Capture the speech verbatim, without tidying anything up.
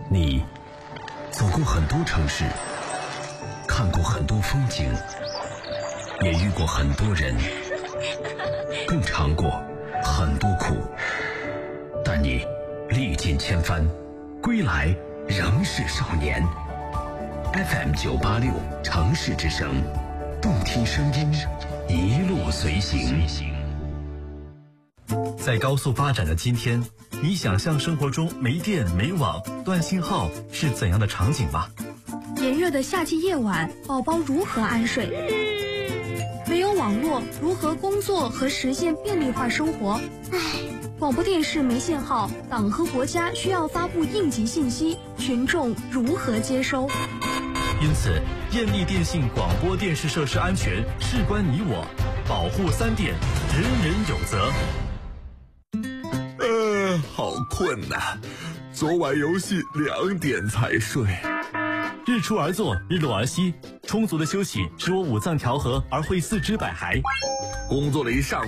你走过很多城市，看过很多风景，也遇过很多人，更尝过很多苦。但你历尽千帆，归来仍是少年。F M 九八六城市之声，动听声音，一路随行。 在高速发展的今天，你想象生活中没电没网断信号是怎样的场景吗？ 炎热的夏季夜晚，宝宝如何安睡？没有网络，如何工作和实现便利化生活？唉，广播电视没信号，党和国家需要发布应急信息，群众如何接收？ 因此，燕利电信广播电视设施安全事关你我，保护三电，人人有责。 呃，好困呐、啊，昨晚游戏两点才睡。 日出而作，日落而息，充足的休息使我五脏调和而会四肢百骸。 工作了一上午。